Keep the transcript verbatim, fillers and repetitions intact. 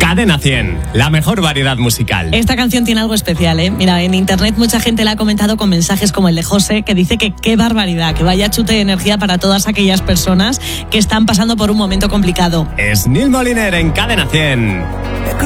Cadena cien, la mejor variedad musical. Esta canción tiene algo especial, ¿eh? Mira, en internet mucha gente la ha comentado con mensajes como el de José, que dice que qué barbaridad, que vaya chute de energía para todas aquellas personas que están pasando por un momento complicado. Es Neil Moliner en Cadena cien.